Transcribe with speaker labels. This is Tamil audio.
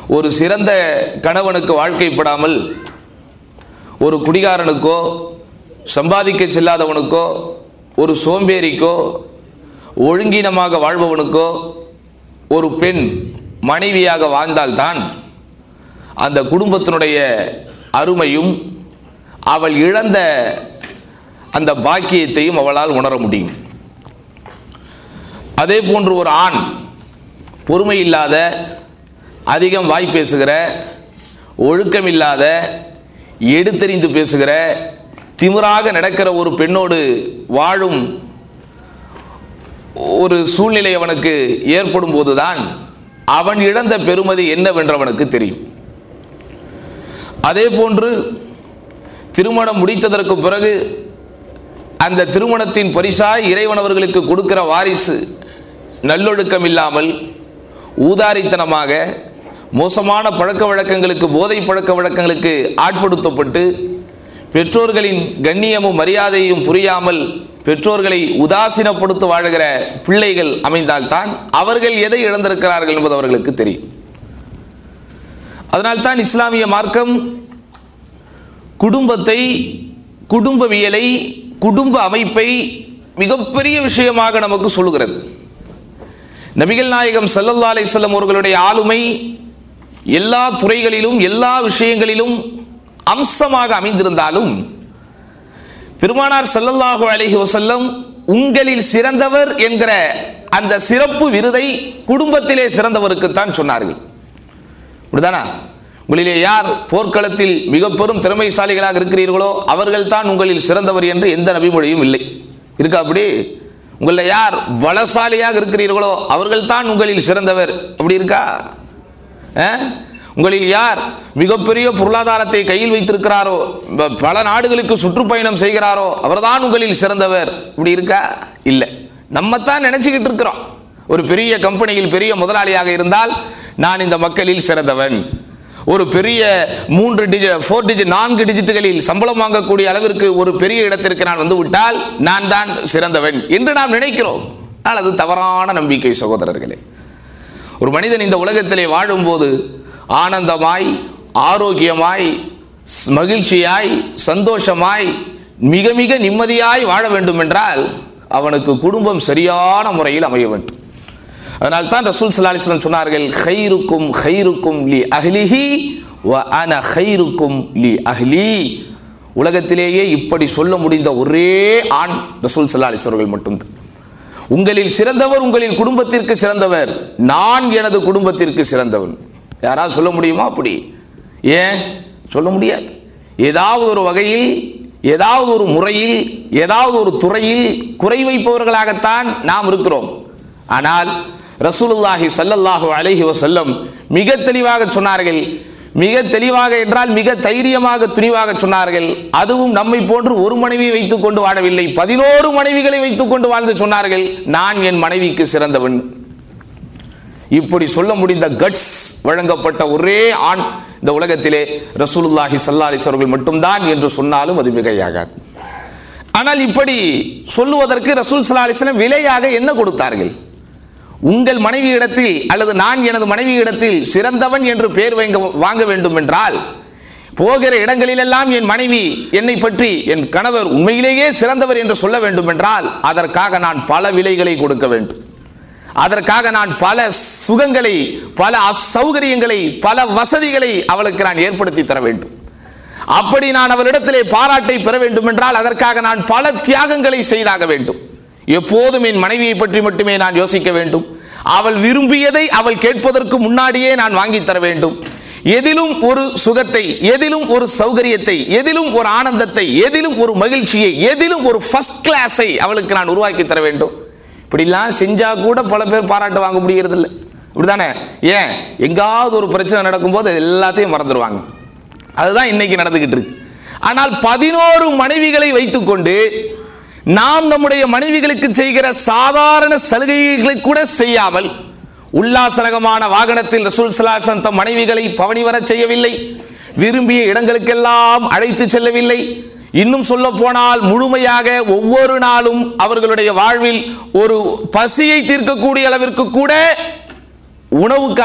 Speaker 1: ஒரு சிறந்த கணவனுக்கு வாழ்க்கைப்படாமல் ஒரு குடிகாரனுக்கோ சம்பாதிக்க செல்லாதவனுக்கோ ஒரு சோம்பேறிக்கோ ஒழுங்கீனமாக வாழ்பவனுக்கோ ஒரு பெண் மனைவியாக வாழ்ந்தால்தான் அந்த குடும்பத்தினுடைய அருமையும் அவள் இழந்த அந்த பாக்கியத்தையும் அவளால் உணர முடியும். அதே போன்று ஒரு ஆண் பொறுமை இல்லாத, அதிகம் வாய் பேசுகிற, ஒழுக்கமில்லாத, எடுத்தெறிந்து பேசுகிற, திமிராக நடக்கிற ஒரு பெண்ணோடு வாழும் ஒரு சூழ்நிலை அவனுக்கு ஏற்படும் போதுதான் அவன் இழந்த பெருமதி என்னவென்று அவனுக்கு தெரியும். அதே போன்று திருமணம் முடித்ததற்கு பிறகு அந்த திருமணத்தின் பரிசாய் இறைவன் அவர்களுக்கு கொடுக்கிற வாரிசு நல்லொழுக்கம் இல்லாமல், ஊதாரித்தனமாக, மோசமான பழக்க வழக்கங்களுக்கு, போதை பழக்க வழக்கங்களுக்கு ஆட்படுத்தப்பட்டு பெற்றோர்களின் கண்ணியமும் மரியாதையும் புரியாமல் பெற்றோர்களை உதாசீனப்படுத்த வாழுகிற பிள்ளைகள் அமைந்தால்தான் அவர்கள் எதை இழந்திருக்கிறார்கள் என்பது அவர்களுக்கு தெரியும். அதனால்தான் இஸ்லாமிய மார்க்கம் குடும்பத்தை, குடும்பவியலை, குடும்ப அமைப்பை மிகப்பெரிய விஷயமாக நமக்கு சொல்லுகிறது. நபிகள் நாயகம் ஸல்லல்லாஹு அலைஹி வஸல்லம் அவர்களுடைய ஆளுமை எல்லா துறைகளிலும் எல்லா விஷயங்களிலும் அம்சமாக அமைந்திருந்தாலும் பெருமானார் ஸல்லல்லாஹு அலைஹி வஸல்லம் உங்களில் சிறந்தவர் என்கிற அந்த சிறப்பு விருதை குடும்பத்திலே சிறந்தவருக்குத்தான் சொன்னார்கள். அப்படிதானா? உங்களிலே யார் போர்க்களத்தில் மிக பெரும் திறமைசாலிகளாக இருக்கிறீர்களோ அவர்கள் தான் உங்களில் சிறந்தவர் என்று எந்த நபிமொழியும் இல்லை. இருக்கா அப்படி? உங்களில் யார் பலசாலியாக இருக்கிறீர்களோ அவர்கள் தான் உங்களில் சிறந்தவர், அப்படி இருக்கா? உங்களில் யார் மிகப்பெரிய பொருளாதாரத்தை கையில் வைத்திருக்கிறாரோ, பல நாடுகளுக்கு சுற்றுப்பயணம் செய்கிறாரோ அவர்தான் உங்களில் சிறந்தவர், இப்படி இருக்கா? இல்லை. நம்ம தான் நினைச்சுக்கிட்டு இருக்கிறோம். ஒரு பெரிய கம்பெனியில் பெரிய முதலாளியாக இருந்தால் நான் இந்த மக்களில் சிறந்தவன், ஒரு பெரிய 4 டிஜிட்டுகளில் சம்பளம் வாங்கக்கூடிய அளவிற்கு ஒரு பெரிய இடத்திற்கு நான் வந்து விட்டால் நான் தான் சிறந்தவன் என்று நாம் நினைக்கிறோம். ஆனால் அது தவறான நம்பிக்கை சகோதரர்களே. ஒரு மனிதன் இந்த உலகத்திலே வாழும்போது ஆனந்தமாய், ஆரோக்கியமாய், மகிழ்ச்சியாய், சந்தோஷமாய், மிக மிக நிம்மதியாய் வாழ வேண்டும் என்றால் அவனுக்கு குடும்பம் சரியான முறையில் அமைய வேண்டும். அதனால் தான் ரசூல் ஸல்லல்லாஹு அலைஹி வஸல்லம் சொன்னார்கள், கைருக்கும் கைருக்கும் லி அஹ்லிஹி வ அன கைருக்கும் லி அஹ்லி. உலகத்திலேயே இப்படி சொல்ல முடிந்த ஒரே ஆண் ரசூல் ஸல்லல்லாஹு அலைஹி வஸல்லம் மட்டும்தான். உங்களில் சிறந்தவர் உங்களின் குடும்பத்திற்கு சிறந்தவர், நான் எனது குடும்பத்திற்கு சிறந்தவன். யாராவது சொல்ல முடியுமா? அப்படி ஏன் சொல்ல முடியாது? ஏதாவது ஒரு வகையில், ஏதாவது ஒரு முறையில், ஏதாவது ஒரு துறையில் குறை வைப்பவர்களாகத்தான் நாம் இருக்கிறோம். ஆனால் ரசூலுல்லாஹி ஸல்லல்லாஹு அலைஹி வஸல்லம் மிக தெளிவாக சொன்னார்கள். மிக தெளிவாக என்றால் மிக தைரியமாக, துணிவாக சொன்னார்கள். அதுவும் நம்மை போன்று ஒரு மனைவியை வைத்துக் கொண்டு வாழவில்லை, 11 மனைவிகளை வைத்துக் கொண்டு வாழ்ந்து சொன்னார்கள், நான் என் மனைவிக்கு சிறந்தவன். இப்படி சொல்ல முடிந்த கட்ஸ் வழங்கப்பட்ட ஒரே ஆண் இந்த உலகத்திலே ரசூலுல்லாஹி ஸல்லல்லாஹு அலைஹி வஸல்லம் மட்டும்தான் என்று சொன்னாலும் அது மிகையாகாது. ஆனால் இப்படி சொல்லுவதற்கு ரசூல் ஸல்லல்லாஹு அலைஹி வஸல்லம் விலையாக என்ன கொடுத்தார்கள்? உங்கள் மனைவி இடத்தில் அல்லது நான் எனது மனைவி இடத்தில் சிறந்தவன் என்று பெயர் வாங்க வேண்டும் என்றால், போகிற இடங்களிலெல்லாம் என் மனைவி என்னை பற்றி என் கணவர் உண்மையிலேயே சிறந்தவர் என்று சொல்ல வேண்டும் என்றால் அதற்காக நான் பல விலைகளை கொடுக்க வேண்டும். அதற்காக நான் பல சுகங்களை, பல அசௌகரியங்களை, பல வசதிகளை அவளுக்கு நான் ஏற்படுத்தி தர வேண்டும். அப்படி நான் அவளிடத்திலே பாராட்டை பெற வேண்டும் என்றால் அதற்காக நான் பல தியாகங்களை செய்தாக வேண்டும். எப்போதும் என் மனைவியை பற்றி மட்டுமே நான் யோசிக்க வேண்டும். அவள் விரும்பியதை அவள் கேட்பதற்கு முன்னாடியே நான் வாங்கி தர வேண்டும். எதிலும் ஒரு சுகத்தை, எதிலும் ஒரு சௌகரியத்தை, எதிலும் ஒரு ஆனந்தத்தை, எதிலும் ஒரு மகிழ்ச்சியை, எதிலும் ஒரு ஃபர்ஸ்ட் கிளாஸை அவளுக்கு நான் உருவாக்கி தர வேண்டும். இப்படிலாம் செஞ்சா கூட பல பேர் பாராட்டு வாங்க முடியறது இல்லை, அப்படிதானே? ஏன்? எங்காவது ஒரு பிரச்சனை நடக்கும்போது எல்லாத்தையும் மறந்துடுவாங்க. அதுதான் இன்னைக்கு நடந்துகிட்டு இருக்கு. ஆனால் 11 மனைவிகளை வைத்துக்கொண்டு நாம் நம்முடைய மனைவிகளுக்கு செய்கிற சாதாரண சலுகைகளை கூட செய்யாமல், உல்லாசரகமான வாகனத்தில் ரசூல் ஸல்லல்லாஹு அலைஹி வஸல்லம் மனைவிகளை பவனி வர செய்யவில்லை, விரும்பிய இடங்களுக்கெல்லாம் அழைத்து செல்லவில்லை. இன்னும் சொல்ல போனால் முழுமையாக ஒவ்வொரு நாளும் அவர்களுடைய வாழ்வில் ஒரு பசியை தீர்க்கக்கூடிய அளவிற்கு கூட உணவுக்கு